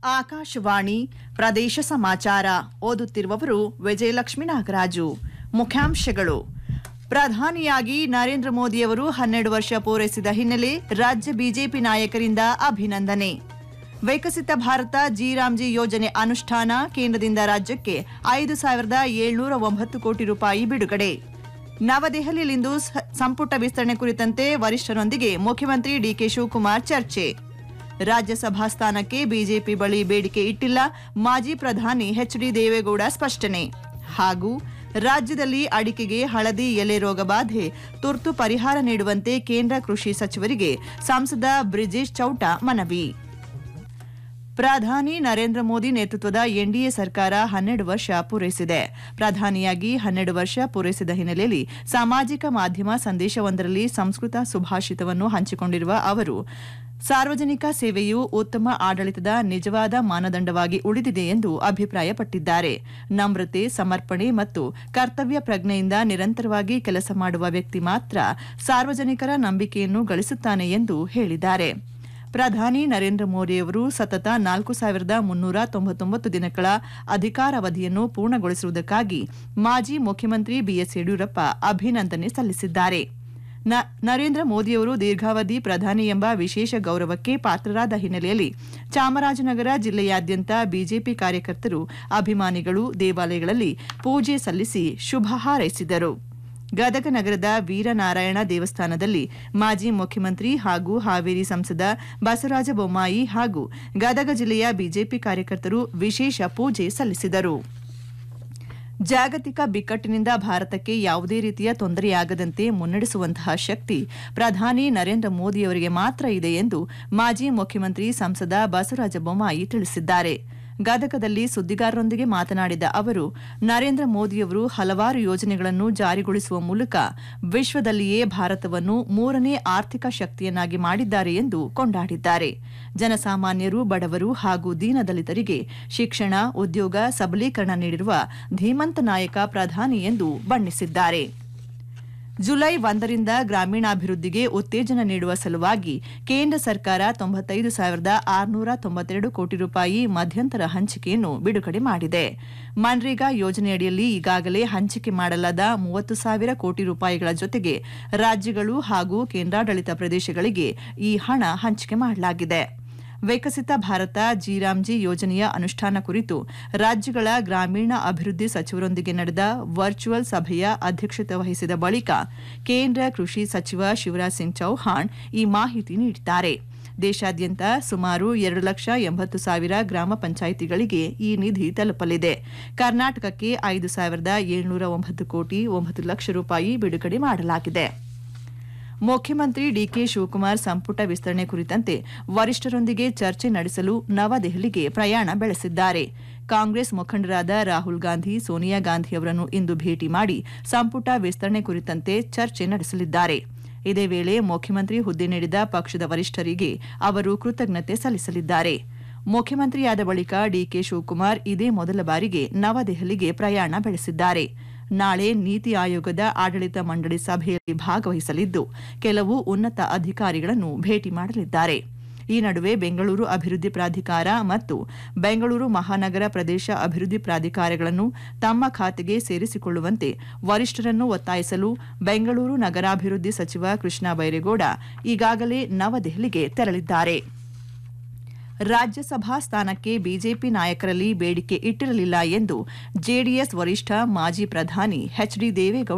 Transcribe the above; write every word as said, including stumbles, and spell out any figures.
ಆಕಾಶವಾಣಿ ಪ್ರದೇಶ ಸಮಾಚಾರ ಓದುತ್ತಿರುವವರು ವಿಜಯಲಕ್ಷ್ಮಿ ನಾಗರಾಜು. ಮುಖ್ಯಾಂಶಗಳು: ಪ್ರಧಾನಿಯಾಗಿ ನರೇಂದ್ರ ಮೋದಿಯವರು ಹನ್ನೆರಡು ವರ್ಷ ಪೂರೈಸಿದ ಹಿನ್ನೆಲೆ ರಾಜ್ಯ ಬಿಜೆಪಿ ನಾಯಕರಿಂದ ಅಭಿನಂದನೆ. ವಿಕಸಿತ ಭಾರತ ಜಿರಾಮ್ಜಿ ಯೋಜನೆ ಅನುಷ್ಠಾನ, ಕೇಂದ್ರದಿಂದ ರಾಜ್ಯಕ್ಕೆ ಐದು ಸಾವಿರದ ಏಳ್ನೂರ ಒಂಬತ್ತು ಕೋಟಿ ರೂಪಾಯಿ ಬಿಡುಗಡೆ. ನವದೆಹಲಿಯಲ್ಲಿಂದು ಸಂಪುಟ ವಿಸ್ತರಣೆ ಕುರಿತಂತೆ ವರಿಷ್ಠರೊಂದಿಗೆ ಮುಖ್ಯಮಂತ್ರಿ ಡಿಕೆ ಶಿವಕುಮಾರ್ ಚರ್ಚೆ. ರಾಜ್ಯಸಭಾ ಸ್ಥಾನಕ್ಕೆ ಬಿಜೆಪಿ ಬಳಿ ಬೇಡಿಕೆ ಇಟ್ಟಿಲ್ಲ, ಮಾಜಿ ಪ್ರಧಾನಿ ಎಚ್ ಡಿ ದೇವೇಗೌಡ ಸ್ಪಷ್ಟನೆ. ಹಾಗೂ ರಾಜ್ಯದಲ್ಲಿ ಅಡಿಕೆಗೆ ಹಳದಿ ಎಲೆ ರೋಗ ಬಾಧೆ, ತುರ್ತು ಪರಿಹಾರ ನೀಡುವಂತೆ ಕೇಂದ್ರ ಕೃಷಿ ಸಚಿವರಿಗೆ ಸಂಸದ ಬ್ರಿಜೇಶ್ ಚೌಟ ಮನವಿ. ಪ್ರಧಾನಿ ನರೇಂದ್ರ ಮೋದಿ ನೇತೃತ್ವದ ಎನ್ಡಿಎ ಸರ್ಕಾರ ಹನ್ನೆರಡು ವರ್ಷ ಪೂರೈಸಿದೆ. ಪ್ರಧಾನಿಯಾಗಿ ಹನ್ನೆರಡು ವರ್ಷ ಪೂರೈಸಿದ ಹಿನ್ನೆಲೆಯಲ್ಲಿ ಸಾಮಾಜಿಕ ಮಾಧ್ಯಮ ಸಂದೇಶವೊಂದರಲ್ಲಿ ಸಂಸ್ಕೃತ ಸುಭಾಷಿತವನ್ನು ಹಂಚಿಕೊಂಡಿರುವ ಅವರು, ಸಾರ್ವಜನಿಕ ಸೇವೆಯು ಉತ್ತಮ ಆಡಳಿತದ ನಿಜವಾದ ಮಾನದಂಡವಾಗಿ ಉಳಿದಿದೆ ಎಂದು ಅಭಿಪ್ರಾಯಪಟ್ಟಿದ್ದಾರೆ. ನಮ್ರತೆ, ಸಮರ್ಪಣೆ ಮತ್ತು ಕರ್ತವ್ಯ ಪ್ರಜ್ಞೆಯಿಂದ ನಿರಂತರವಾಗಿ ಕೆಲಸ ಮಾಡುವ ವ್ಯಕ್ತಿ ಮಾತ್ರ ಸಾರ್ವಜನಿಕರ ನಂಬಿಕೆಯನ್ನು ಗಳಿಸುತ್ತಾನೆ ಎಂದು ಹೇಳಿದ್ದಾರೆ. ಪ್ರಧಾನಿ ನರೇಂದ್ರ ಮೋದಿಯವರು ಸತತ ನಾಲ್ಕು ಸಾವಿರದ ಮುನ್ನೂರ ತೊಂಬತ್ತೊಂಬತ್ತು ದಿನಗಳ ಅಧಿಕಾರಾವಧಿಯನ್ನು ಪೂರ್ಣಗೊಳಿಸಿರುವುದಕ್ಕಾಗಿ ಮಾಜಿ ಮುಖ್ಯಮಂತ್ರಿ ಬಿಎಸ್ ಯಡಿಯೂರಪ್ಪ ಅಭಿನಂದನೆ ಸಲ್ಲಿಸಿದ್ದಾರೆ. ನರೇಂದ್ರ ಮೋದಿಯವರು ದೀರ್ಘಾವಧಿ ಪ್ರಧಾನಿ ಎಂಬ ವಿಶೇಷ ಗೌರವಕ್ಕೆ ಪಾತ್ರರಾದ ಹಿನ್ನೆಲೆಯಲ್ಲಿ ಚಾಮರಾಜನಗರ ಜಿಲ್ಲೆಯಾದ್ಯಂತ ಬಿಜೆಪಿ ಕಾರ್ಯಕರ್ತರು, ಅಭಿಮಾನಿಗಳು ದೇವಾಲಯಗಳಲ್ಲಿ ಪೂಜೆ ಸಲ್ಲಿಸಿ ಶುಭ ಹಾರೈಸಿದರು. ಗದಗ ನಗರದ ವೀರನಾರಾಯಣ ದೇವಸ್ಥಾನದಲ್ಲಿ ಮಾಜಿ ಮುಖ್ಯಮಂತ್ರಿ ಹಾಗೂ ಹಾವೇರಿ ಸಂಸದ ಬಸವರಾಜ ಬೊಮ್ಮಾಯಿ ಹಾಗೂ ಗದಗ ಜಿಲ್ಲೆಯ ಬಿಜೆಪಿ ಕಾರ್ಯಕರ್ತರು ವಿಶೇಷ ಪೂಜೆ ಸಲ್ಲಿಸಿದರು. ಜಾಗತಿಕ ಬಿಕ್ಕಟ್ಟಿನಿಂದ ಭಾರತಕ್ಕೆ ಯಾವುದೇ ರೀತಿಯ ತೊಂದರೆಯಾಗದಂತೆ ಮುನ್ನಡೆಸುವಂತಹ ಶಕ್ತಿ ಪ್ರಧಾನಿ ನರೇಂದ್ರ ಮೋದಿಯವರಿಗೆ ಮಾತ್ರ ಇದೆ ಎಂದು ಮಾಜಿ ಮುಖ್ಯಮಂತ್ರಿ ಸಂಸದ ಬಸವರಾಜ ಬೊಮ್ಮಾಯಿ ತಿಳಿಸಿದ್ದಾರೆ. ಗದಗದಲ್ಲಿ ಸುದ್ದಿಗಾರರೊಂದಿಗೆ ಮಾತನಾಡಿದ ಅವರು, ನರೇಂದ್ರ ಮೋದಿಯವರು ಹಲವಾರು ಯೋಜನೆಗಳನ್ನು ಜಾರಿಗೊಳಿಸುವ ಮೂಲಕ ವಿಶ್ವದಲ್ಲಿಯೇ ಭಾರತವನ್ನು ಮೂರನೇ ಆರ್ಥಿಕ ಶಕ್ತಿಯನ್ನಾಗಿ ಮಾಡಿದ್ದಾರೆ ಎಂದು ಕೊಂಡಾಡಿದ್ದಾರೆ. ಜನಸಾಮಾನ್ಯರು, ಬಡವರು ಹಾಗೂ ದೀನದಲಿತರಿಗೆ ಶಿಕ್ಷಣ, ಉದ್ಯೋಗ, ಸಬಲೀಕರಣ ನೀಡಿರುವ ಧೀಮಂತ ನಾಯಕ ಪ್ರಧಾನಿ ಎಂದು ಬಣ್ಣಿಸಿದ್ದಾರೆ. ಜುಲೈ ಒಂದರಿಂದ ಗ್ರಾಮೀಣಾಭಿವೃದ್ಧಿಗೆ ಉತ್ತೇಜನ ನೀಡುವ ಸಲುವಾಗಿ ಕೇಂದ್ರ ಸರ್ಕಾರ ತೊಂಬತ್ತೈದು ಸಾವಿರದ ಆರುನೂರ ತೊಂಬತ್ತೆರಡು ಕೋಟಿ ರೂಪಾಯಿ ಮಧ್ಯಂತರ ಹಂಚಿಕೆಯನ್ನು ಬಿಡುಗಡೆ ಮಾಡಿದೆ. ಮನ್ರೇಗಾ ಯೋಜನೆಯಡಿಯಲ್ಲಿ ಈಗಾಗಲೇ ಹಂಚಿಕೆ ಮಾಡಲಾದ ಮೂವತ್ತು ಸಾವಿರ ಕೋಟಿ ರೂಪಾಯಿಗಳ ಜೊತೆಗೆ ರಾಜ್ಯಗಳು ಹಾಗೂ ಕೇಂದ್ರಾಡಳಿತ ಪ್ರದೇಶಗಳಿಗೆ ಈ ಹಣ ಹಂಚಿಕೆ ಮಾಡಲಾಗಿದೆ. ವಿಕಸಿತ ಭಾರತ ಜಿರಾಮ್ಜಿ ಯೋಜನೆಯ ಅನುಷ್ಠಾನ ಕುರಿತು ರಾಜ್ಯಗಳ ಗ್ರಾಮೀಣ ಅಭಿವೃದ್ಧಿ ಸಚಿವರೊಂದಿಗೆ ನಡೆದ ವರ್ಚುವಲ್ ಸಭೆಯ ಅಧ್ಯಕ್ಷತೆ ವಹಿಸಿದ ಬಳಿಕ ಕೇಂದ್ರ ಕೃಷಿ ಸಚಿವ ಶಿವರಾಜ್ ಸಿಂಗ್ ಚೌಹಾಣ್ ಈ ಮಾಹಿತಿ ನೀಡಿದ್ದಾರೆ. ದೇಶಾದ್ಯಂತ ಸುಮಾರು ಎರಡು ಲಕ್ಷ ಎಂಬತ್ತು ಸಾವಿರ ಗ್ರಾಮ ಪಂಚಾಯಿತಿಗಳಿಗೆ ಈ ನಿಧಿ ತಲುಪಲಿದೆ. ಕರ್ನಾಟಕಕ್ಕೆ ಐದು ಸಾವಿರದ ಏಳ್ನೂರ ಒಂಬತ್ತು ಕೋಟಿ ಒಂಬತ್ತು ಲಕ್ಷ ರೂಪಾಯಿ ಬಿಡುಗಡೆ ಮಾಡಲಾಗಿದೆ. ಮುಖ್ಯಮಂತ್ರಿ ಡಿಕೆ ಶಿವಕುಮಾರ್ ಸಂಪುಟ ವಿಸ್ತರಣೆ ಕುರಿತಂತೆ ವರಿಷ್ಠರೊಂದಿಗೆ ಚರ್ಚೆ ನಡೆಸಲು ನವದೆಹಲಿಗೆ ಪ್ರಯಾಣ ಬೆಳೆಸಿದ್ದಾರೆ. ಕಾಂಗ್ರೆಸ್ ಮುಖಂಡರಾದ ರಾಹುಲ್ ಗಾಂಧಿ, ಸೋನಿಯಾ ಗಾಂಧಿ ಅವರನ್ನು ಇಂದು ಭೇಟಿ ಮಾಡಿ ಸಂಪುಟ ವಿಸ್ತರಣೆ ಕುರಿತಂತೆ ಚರ್ಚೆ ನಡೆಸಲಿದ್ದಾರೆ. ಇದೇ ವೇಳೆ ಮುಖ್ಯಮಂತ್ರಿ ಹುದ್ದೆ ನೀಡಿದ ಪಕ್ಷದ ವರಿಷ್ಠರಿಗೆ ಅವರು ಕೃತಜ್ಞತೆ ಸಲ್ಲಿಸಲಿದ್ದಾರೆ. ಮುಖ್ಯಮಂತ್ರಿಯಾದ ಬಳಿಕ ಡಿಕೆ ಶಿವಕುಮಾರ್ ಇದೇ ಮೊದಲ ಬಾರಿಗೆ ನವದೆಹಲಿಗೆ ಪ್ರಯಾಣ ಬೆಳೆಸಿದ್ದಾರೆ. ನಾಳೆ ನೀತಿ ಆಯೋಗದ ಆಡಳಿತ ಮಂಡಳಿ ಸಭೆಯಲ್ಲಿ ಭಾಗವಹಿಸಲಿದ್ದು ಕೆಲವು ಉನ್ನತ ಅಧಿಕಾರಿಗಳನ್ನು ಭೇಟಿ ಮಾಡಲಿದ್ದಾರೆ. ಈ ನಡುವೆ ಬೆಂಗಳೂರು ಅಭಿವೃದ್ಧಿ ಪ್ರಾಧಿಕಾರ ಮತ್ತು ಬೆಂಗಳೂರು ಮಹಾನಗರ ಪ್ರದೇಶ ಅಭಿವೃದ್ಧಿ ಪ್ರಾಧಿಕಾರಗಳನ್ನು ತಮ್ಮ ಖಾತೆಗೆ ಸೇರಿಸಿಕೊಳ್ಳುವಂತೆ ವರಿಷ್ಠರನ್ನು ಒತ್ತಾಯಿಸಲು ಬೆಂಗಳೂರು ನಗರಾಭಿವೃದ್ಧಿ ಸಚಿವ ಕೃಷ್ಣ ಬೈರೇಗೌಡ ಈಗಾಗಲೇ ನವದೆಹಲಿಗೆ ತೆರಳಿದ್ದಾರೆ. ರಾಜ್ಯಸಭಾ ಸ್ಥಾನಕ್ಕೆ ಬಿಜೆಪಿ ನಾಯಕರಲ್ಲಿ ಬೇಡಿಕೆ ಇಟ್ಟಿರಲಿಲ್ಲ ಎಂದು ಜೆಡಿಎಸ್ ವರಿಷ್ಠ ಮಾಜಿ ಪ್ರಧಾನಿ ಎಚ್ ಡಿ ದೇವೇಗೌಡ